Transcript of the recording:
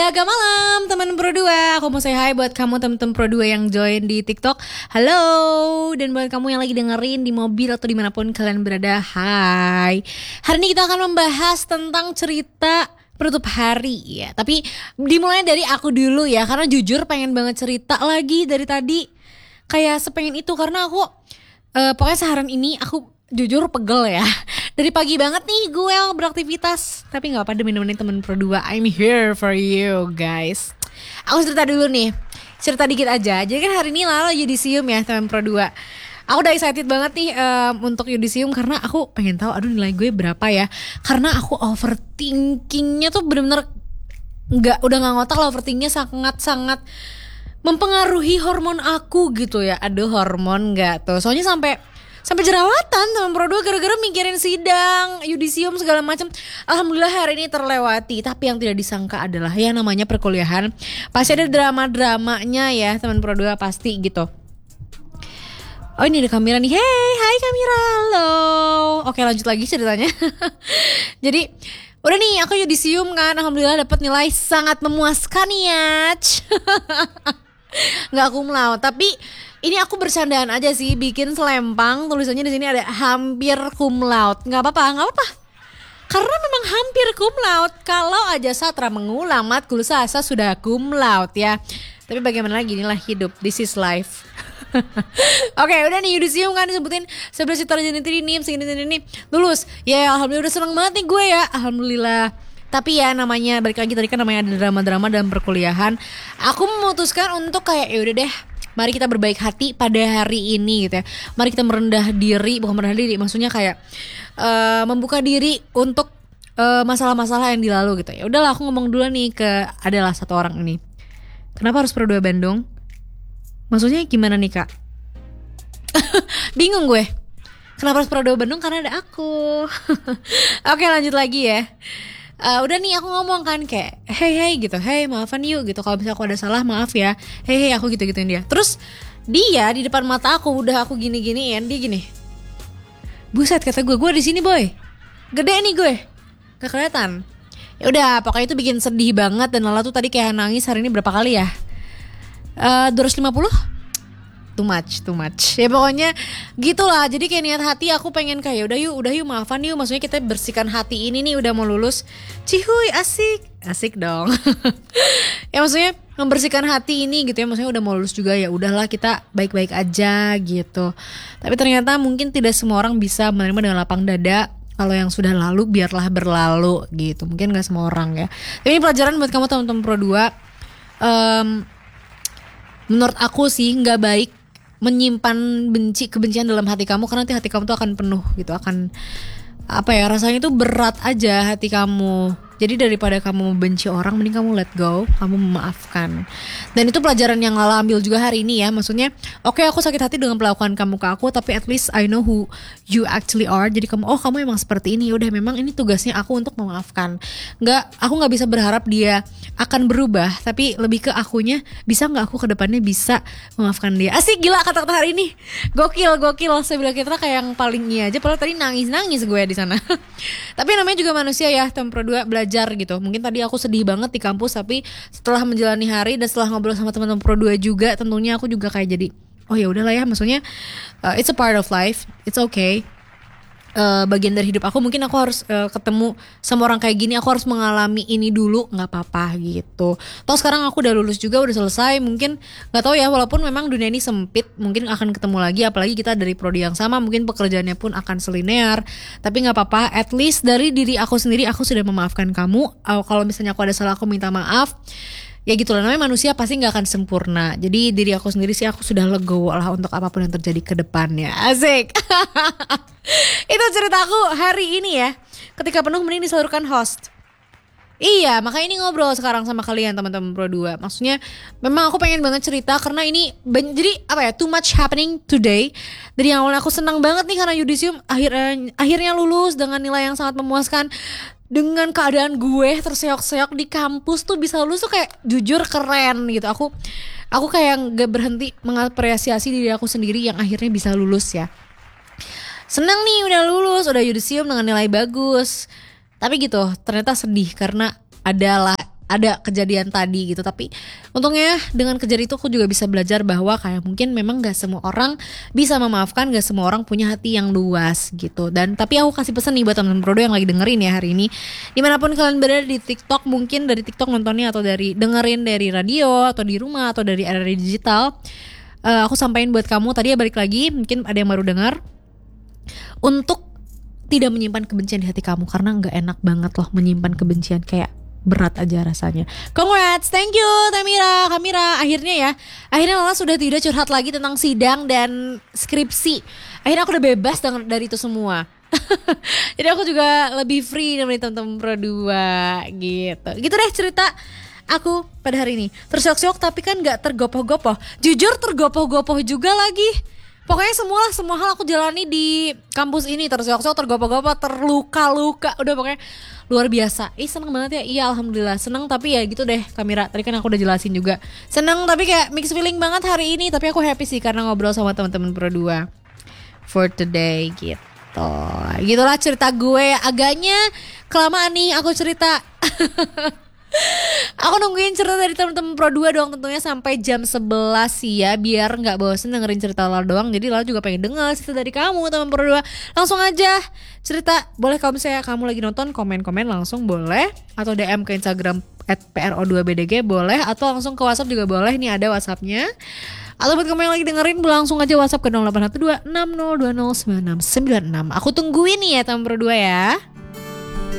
Jaga malam teman Pro 2. Aku mau say hi buat kamu teman-teman Pro 2 yang join di TikTok. Halo. Dan buat kamu yang lagi dengerin di mobil atau dimanapun kalian berada, hai. Hari ini kita akan membahas tentang cerita penutup hari ya. Tapi dimulai dari aku dulu ya, karena jujur pengen banget cerita lagi dari tadi. Kayak sepengen itu karena aku pokoknya seharian ini aku jujur pegel ya. Dari pagi banget nih gue beraktivitas. Tapi gak apa demi nemenin temen Pro 2. I'm here for you guys. Aku cerita dulu nih. Cerita dikit aja. Jadi kan hari ini Lala Yudisium ya temen Pro 2. Aku udah excited banget nih untuk Yudisium. Karena aku pengen tahu aduh nilai gue berapa ya. Karena aku overthinkingnya tuh bener-bener udah gak ngotak lah. Overthinkingnya sangat-sangat mempengaruhi hormon aku gitu ya. Aduh hormon gak tuh. Soalnya sampai jerawatan teman Pro 2 gara-gara mikirin sidang, yudisium segala macam. Alhamdulillah hari ini terlewati. Tapi yang tidak disangka adalah ya namanya perkuliahan pasti ada drama-dramanya ya teman Pro 2 pasti gitu. Oh ini ada Kamira nih. Hey, hai Kamira, halo. Oke lanjut lagi ceritanya. Jadi udah nih aku yudisium kan. Alhamdulillah dapat nilai sangat memuaskan ya. Nggak cum laude, tapi ini aku bercandaan aja sih, bikin selempang tulisannya di sini ada hampir cum laude. Nggak apa-apa. Karena memang hampir cum laude. Kalau aja Satra mengulang matkul sasa sudah cum laude ya. Tapi bagaimana lagi, inilah hidup, this is life. Oke, udah nih yudisium kan disebutin 11 tarjana trinim segini lulus. Ya alhamdulillah udah seneng banget nih gue ya. Alhamdulillah. Tapi ya namanya balik lagi tadi kan namanya ada drama-drama dalam perkuliahan. Aku memutuskan untuk kayak ya udah deh, mari kita berbaik hati pada hari ini gitu ya. Mari kita merendah diri, bukan merendah diri, maksudnya kayak membuka diri untuk masalah-masalah yang dilalu gitu. Ya udahlah aku ngomong dulu nih ke adalah satu orang ini. Kenapa harus Pro 2 Bandung? Maksudnya gimana nih Kak? Bingung gue. Kenapa harus Pro 2 Bandung? Karena ada aku. Oke lanjut lagi ya. Udah nih aku ngomong kan kayak hey gitu, hey maafan yuk gitu, kalau misalnya aku ada salah maaf ya, hey aku gitu-gituin dia. Terus dia di depan mata aku udah aku gini-giniin, dia gini, buset kata gue di sini boy, gede nih gue, gak kelihatan. Ya udah pokoknya itu bikin sedih banget. Dan Lala tuh tadi kayak nangis hari ini berapa kali ya, 250 too much ya pokoknya gitulah. Jadi kayak niat hati aku pengen kayak udah yuk maafan yuk, maksudnya kita bersihkan hati ini nih udah mau lulus, cihuy asik dong. Ya maksudnya membersihkan hati ini gitu ya, maksudnya udah mau lulus juga ya udahlah kita baik-baik aja gitu. Tapi ternyata mungkin tidak semua orang bisa menerima dengan lapang dada. Kalau yang sudah lalu biarlah berlalu gitu, mungkin gak semua orang ya. Tapi ini pelajaran buat kamu teman-teman Pro 2. Menurut aku sih gak baik menyimpan kebencian dalam hati kamu, karena nanti hati kamu tuh akan penuh gitu, akan apa ya, rasanya tuh berat aja hati kamu. Jadi daripada kamu membenci orang, mending kamu let go, kamu memaafkan. Dan itu pelajaran yang Lala ambil juga hari ini ya. Maksudnya oke, aku sakit hati dengan perlakuan kamu ke aku, tapi at least I know who you actually are. Jadi kamu emang seperti ini. Udah memang ini tugasnya aku untuk memaafkan. Aku gak bisa berharap dia akan berubah, tapi lebih ke akunya, bisa gak aku ke depannya bisa memaafkan dia. Asik, gila kata-kata hari ini. Gokil. Saya bilang kita kayak yang paling iya aja, padahal tadi nangis gue di sana. Tapi namanya juga manusia ya, teman Pro 2 belajar gitu. Mungkin tadi aku sedih banget di kampus, tapi setelah menjalani hari dan setelah ngobrol sama teman-teman Pro 2 juga, tentunya aku juga kayak jadi oh ya udahlah ya, maksudnya it's a part of life, it's okay. Bagian dari hidup aku, mungkin aku harus ketemu sama orang kayak gini, aku harus mengalami ini dulu, nggak apa-apa gitu. Toh sekarang aku udah lulus juga, udah selesai, mungkin nggak tahu ya, walaupun memang dunia ini sempit, mungkin akan ketemu lagi, apalagi kita dari prodi yang sama, mungkin pekerjaannya pun akan selinear, tapi nggak apa-apa. At least dari diri aku sendiri, aku sudah memaafkan kamu. Kalau misalnya aku ada salah, aku minta maaf. Ya gitu lah, namanya manusia pasti gak akan sempurna. Jadi diri aku sendiri sih, aku sudah legowo lah untuk apapun yang terjadi ke depannya. Asik. Itu ceritaku hari ini ya. Ketika penuh mending disalurkan host. Iya, makanya ini ngobrol sekarang sama kalian teman-teman Pro 2. Maksudnya memang aku pengen banget cerita, karena ini jadi apa ya, too much happening today. Dari yang awalnya aku senang banget nih karena yudisium akhirnya lulus dengan nilai yang sangat memuaskan. Dengan keadaan gue terseok-seok di kampus tuh bisa lulus tuh kayak jujur keren gitu. Aku kayak gak berhenti mengapresiasi diri aku sendiri yang akhirnya bisa lulus ya. Seneng nih udah lulus, udah yudisium dengan nilai bagus. Tapi gitu ternyata sedih karena adalah ada kejadian tadi gitu. Tapi untungnya dengan kejadian itu aku juga bisa belajar bahwa kayak mungkin memang gak semua orang bisa memaafkan, gak semua orang punya hati yang luas gitu. Dan tapi aku kasih pesan nih buat teman-teman Prodo yang lagi dengerin ya hari ini, dimanapun kalian berada di TikTok, mungkin dari TikTok nontonnya atau dari dengerin dari radio atau di rumah atau dari area digital, aku sampaikan buat kamu tadi ya, balik lagi mungkin ada yang baru dengar, untuk tidak menyimpan kebencian di hati kamu, karena gak enak banget loh menyimpan kebencian, kayak berat aja rasanya. Congrats, thank you Kamira. Akhirnya Lala sudah tidak curhat lagi tentang sidang dan skripsi. Akhirnya aku udah bebas dari itu semua. Jadi aku juga lebih free dari teman-teman Pro 2 gitu. Gitu deh cerita aku pada hari ini. Tersyok-syok tapi kan gak tergopoh-gopoh. Jujur tergopoh-gopoh juga lagi. Pokoknya semua hal aku jalani di kampus ini, tersyok-syok, tergopoh-gopoh, terluka-luka, udah pokoknya luar biasa. Seneng banget ya. Iya alhamdulillah seneng, tapi ya gitu deh Kamira, tadi kan aku udah jelasin juga. Seneng tapi kayak mixed feeling banget hari ini. Tapi aku happy sih karena ngobrol sama teman-teman Pro 2 for today gitu. Gitulah cerita gue, agaknya kelamaan nih aku cerita. Aku nungguin cerita dari teman-teman Pro 2 dong tentunya sampai jam 11 sih ya, biar gak bosen dengerin cerita Lala doang. Jadi Lala juga pengen denger cerita dari kamu teman Pro 2. Langsung aja cerita, boleh kalau misalnya kamu lagi nonton komen-komen langsung boleh, atau DM ke Instagram @pro2bdg boleh, atau langsung ke WhatsApp juga boleh, nih ada WhatsAppnya. Atau buat kamu yang lagi dengerin, langsung aja WhatsApp ke 0812 6020 9696. Aku tungguin nih ya teman Pro 2 ya.